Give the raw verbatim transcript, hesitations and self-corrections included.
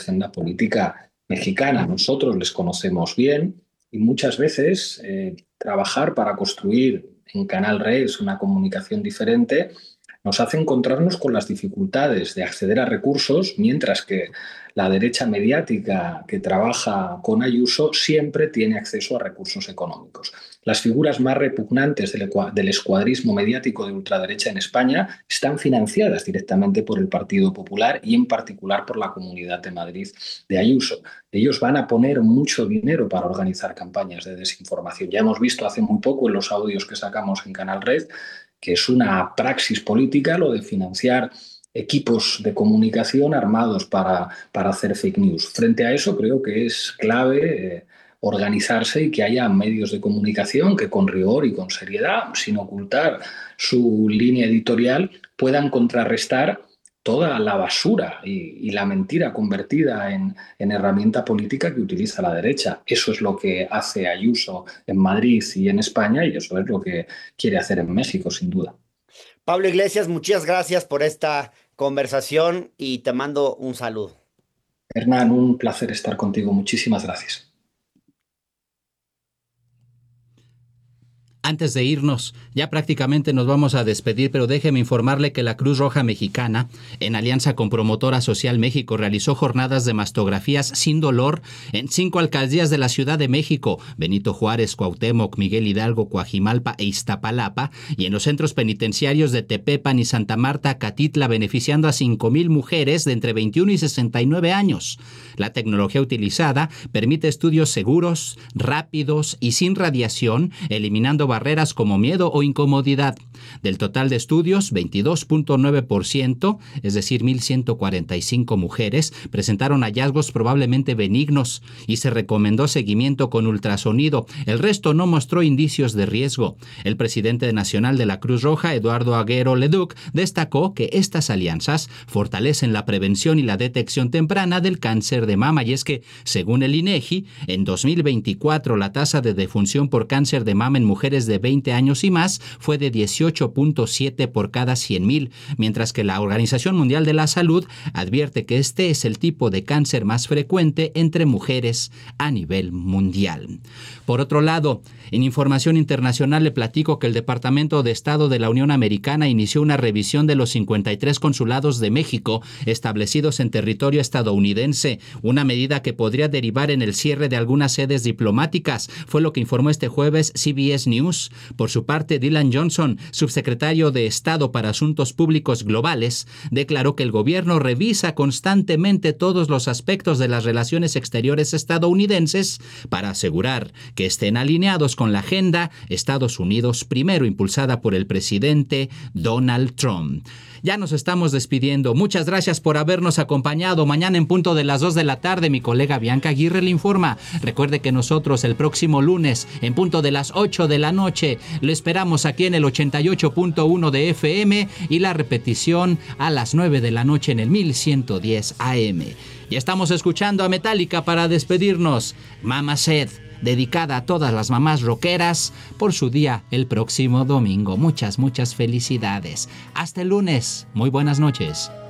agenda política mexicana. Nosotros les conocemos bien y muchas veces eh, trabajar para construir en Canal Redes una comunicación diferente nos hace encontrarnos con las dificultades de acceder a recursos, mientras que la derecha mediática que trabaja con Ayuso siempre tiene acceso a recursos económicos. Las figuras más repugnantes del, del escuadrismo mediático de ultraderecha en España están financiadas directamente por el Partido Popular y en particular por la Comunidad de Madrid de Ayuso. Ellos van a poner mucho dinero para organizar campañas de desinformación. Ya hemos visto hace muy poco en los audios que sacamos en Canal Red que es una praxis política lo de financiar equipos de comunicación armados para, para hacer fake news. Frente a eso creo que es clave eh, organizarse y que haya medios de comunicación que con rigor y con seriedad, sin ocultar su línea editorial, puedan contrarrestar toda la basura y, y la mentira convertida en, en herramienta política que utiliza la derecha. Eso es lo que hace Ayuso en Madrid y en España, y eso es lo que quiere hacer en México, sin duda. Pablo Iglesias, muchas gracias por esta conversación y te mando un saludo. Hernán, un placer estar contigo. Muchísimas gracias. Antes de irnos, ya prácticamente nos vamos a despedir, pero déjeme informarle que la Cruz Roja Mexicana, en alianza con Promotora Social México, realizó jornadas de mastografías sin dolor en cinco alcaldías de la Ciudad de México: Benito Juárez, Cuauhtémoc, Miguel Hidalgo, Coajimalpa e Iztapalapa, y en los centros penitenciarios de Tepepan y Santa Marta, Catitla, beneficiando a cinco mil mujeres de entre veintiuno y sesenta y nueve años. La tecnología utilizada permite estudios seguros, rápidos y sin radiación, eliminando barreras como miedo o incomodidad. Del total de estudios, veintidós punto nueve por ciento, es decir, mil ciento cuarenta y cinco mujeres, presentaron hallazgos probablemente benignos y se recomendó seguimiento con ultrasonido. El resto no mostró indicios de riesgo. El presidente nacional de la Cruz Roja, Eduardo Aguero Leduc, destacó que estas alianzas fortalecen la prevención y la detección temprana del cáncer de mama, y es que, según el INEGI, en dos mil veinticuatro la tasa de defunción por cáncer de mama en mujeres de veinte años y más fue de dieciocho punto siete por cada cien mil, mientras que la Organización Mundial de la Salud advierte que este es el tipo de cáncer más frecuente entre mujeres a nivel mundial. Por otro lado, en información internacional le platico que el Departamento de Estado de la Unión Americana inició una revisión de los cincuenta y tres consulados de México establecidos en territorio estadounidense, una medida que podría derivar en el cierre de algunas sedes diplomáticas, fue lo que informó este jueves C B S News. Por su parte, Dylan Johnson, subsecretario de Estado para Asuntos Públicos Globales, declaró que el gobierno revisa constantemente todos los aspectos de las relaciones exteriores estadounidenses para asegurar que estén alineados con la agenda Estados Unidos primero, impulsada por el presidente Donald Trump. Ya nos estamos despidiendo. Muchas gracias por habernos acompañado. Mañana en punto de las dos de la tarde, mi colega Bianca Aguirre le informa. Recuerde que nosotros el próximo lunes, en punto de las ocho de la noche, le esperamos aquí en el ochenta y ocho punto uno de F M y la repetición a las nueve de la noche en el mil ciento diez A M. Ya estamos escuchando a Metallica para despedirnos. Mama Said, dedicada a todas las mamás rockeras por su día el próximo domingo. Muchas, muchas felicidades. Hasta el lunes. Muy buenas noches.